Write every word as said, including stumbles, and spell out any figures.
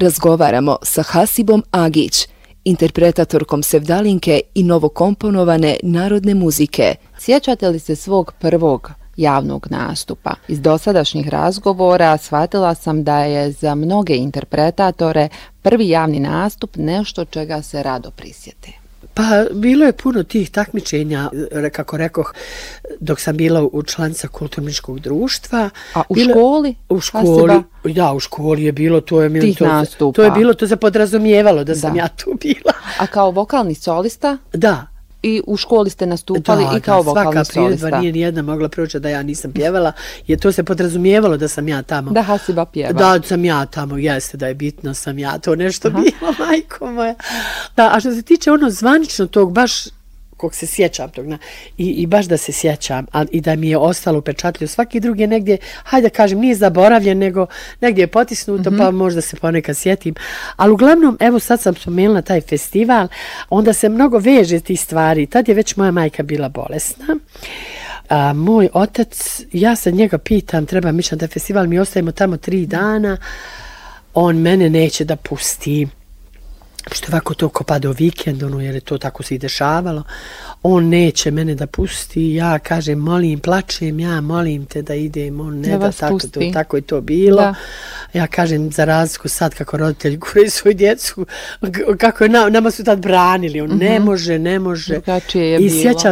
razgovaramo sa Hasibom Agić, interpretatorkom sevdalinke i novokomponovane narodne muzike. Sjećate li se svog prvog javnog nastupa? Iz dosadašnjih razgovora shvatila sam da je za mnoge interpretatore prvi javni nastup nešto čega se rado prisjete. Pa bilo je puno tih takmičenja, kako rekoh, dok sam bila u članica kulturničkog društva. A u bilo, školi? U školi, da, u školi je bilo, to je, tih to, nastupa. to je bilo, to se podrazumijevalo da sam da. ja tu bila. A kao vokalni solista? Da. I u školi ste nastupali da, i kao da, vokalni solista. Svaka priredba nije nijedna mogla proći da ja nisam pjevala, jer to se podrazumijevalo da sam ja tamo. Da Hasiba pjeva. Da sam ja tamo, jeste da je bitno, sam ja to nešto Aha. bila, majko moja. Da, a što se tiče ono zvanično tog, baš kog se sjećam tog, na, i, i baš da se sjećam, a, i da mi je ostalo upečatljivo. Svaki drugi je negdje, hajde da kažem, nije zaboravljen, nego negdje je potisnuto, mm-hmm. pa možda se ponekad sjetim. Ali uglavnom, evo sad sam spomenula taj festival, onda se mnogo veže tih stvari. Tad je već moja majka bila bolesna. A, moj otac, ja se njega pitam, treba mi na taj festival, mi ostajemo tamo tri dana, on mene neće da pusti. Što ovako to ko pada u vikend, ono, jer je to tako se i dešavalo. On neće mene da pusti, ja kažem, molim, plačem, ja molim te da idem, on ne da, da tako, to, tako je to bilo. Da. Ja kažem, za razliku sad kako roditelji guraju svoju djecu, kako je, na, nama su tad branili, on mm-hmm. ne može, ne može. Drugačije je I bilo. sjećam